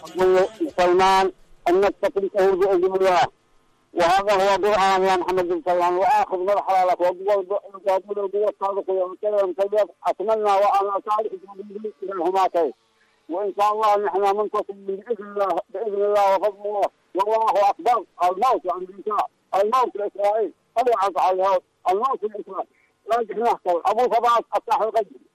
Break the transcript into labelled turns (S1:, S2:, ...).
S1: سلمان أنك تتركه بإذن الله. وهذا هو قرآن يا محمد بن سلمان. وآخذ مرحلة لك وأقول القوة الصادقة والكلام الطيب. أتمنى وأنا صالح إلى الهماتين، وإن شاء الله نحن منتصر بإذن الله وفضل الله. والله أكبر. الموت عند الإنسان، الموت لإسرائيل، طلع على الموت لإسرائيل. لا نحصل أبو فضاء أفتح القدم.